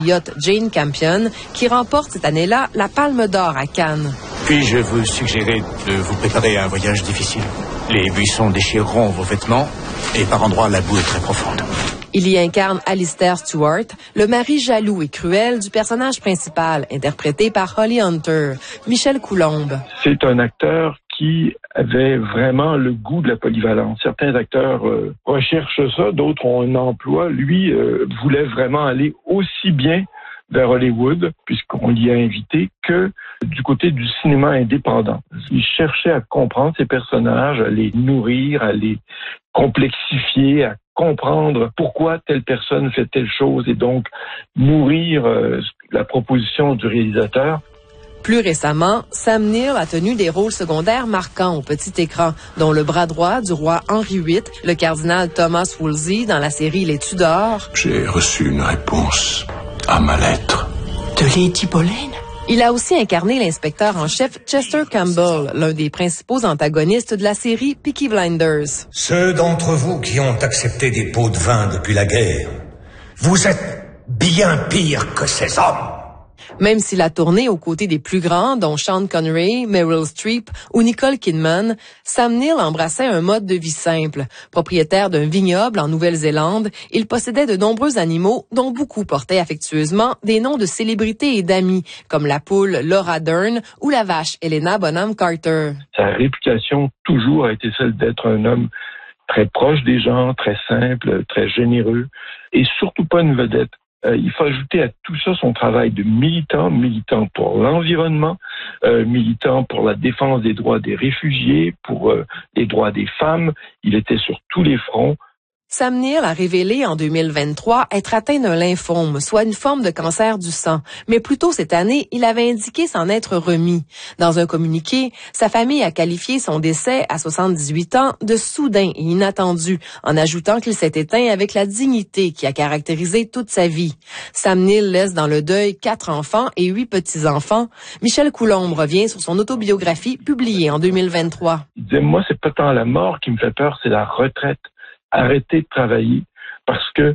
Yacht Jane Campion, qui remporte cette année-là la Palme d'Or à Cannes. Puis-je vous suggérer de vous préparer à un voyage difficile? Les buissons déchireront vos vêtements et par endroits la boue est très profonde. Il y incarne Alistair Stewart, le mari jaloux et cruel du personnage principal, interprété par Holly Hunter, Michel Coulombe. C'est un acteur qui avait vraiment le goût de la polyvalence. Certains acteurs recherchent ça, d'autres ont un emploi. Lui voulait vraiment aller aussi bien vers Hollywood, puisqu'on l'y a invité, que du côté du cinéma indépendant. Il cherchait à comprendre ses personnages, à les nourrir, à les complexifier, à comprendre pourquoi telle personne fait telle chose et donc nourrir la proposition du réalisateur. Plus récemment, Sam Neill a tenu des rôles secondaires marquants au petit écran, dont le bras droit du roi Henri VIII, le cardinal Thomas Wolsey dans la série Les Tudors. J'ai reçu une réponse à ma lettre. De Lady Boleyn? Il a aussi incarné l'inspecteur en chef Chester Campbell, l'un des principaux antagonistes de la série Peaky Blinders. Ceux d'entre vous qui ont accepté des pots de vin depuis la guerre, vous êtes bien pire que ces hommes. Même s'il a tourné aux côtés des plus grands, dont Sean Connery, Meryl Streep ou Nicole Kidman, Sam Neill embrassait un mode de vie simple. Propriétaire d'un vignoble en Nouvelle-Zélande, il possédait de nombreux animaux dont beaucoup portaient affectueusement des noms de célébrités et d'amis, comme la poule Laura Dern ou la vache Helena Bonham Carter. Sa réputation toujours a été celle d'être un homme très proche des gens, très simple, très généreux et surtout pas une vedette. Il faut ajouter à tout ça son travail de militant pour l'environnement, militant pour la défense des droits des réfugiés, pour les droits des femmes. Il était sur tous les fronts. Sam Neill a révélé en 2023 être atteint d'un lymphome, soit une forme de cancer du sang. Mais plus tôt cette année, il avait indiqué s'en être remis. Dans un communiqué, sa famille a qualifié son décès à 78 ans de soudain et inattendu, en ajoutant qu'il s'est éteint avec la dignité qui a caractérisé toute sa vie. Sam Neill laisse dans le deuil 4 enfants et 8 petits-enfants. Michel Coulombe revient sur son autobiographie publiée en 2023. Il disait, moi, c'est pas tant la mort qui me fait peur, c'est la retraite. Arrêter de travailler parce que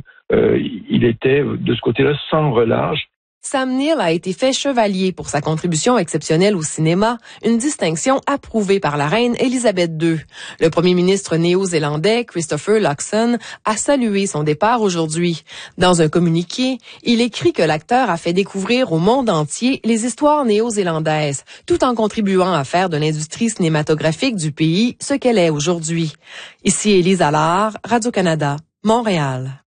il était de ce côté-là sans relâche. Sam Neill a été fait chevalier pour sa contribution exceptionnelle au cinéma, une distinction approuvée par la reine Élisabeth II. Le premier ministre néo-zélandais, Christopher Luxon, a salué son départ aujourd'hui. Dans un communiqué, il écrit que l'acteur a fait découvrir au monde entier les histoires néo-zélandaises, tout en contribuant à faire de l'industrie cinématographique du pays ce qu'elle est aujourd'hui. Ici Élise Allard, Radio-Canada, Montréal.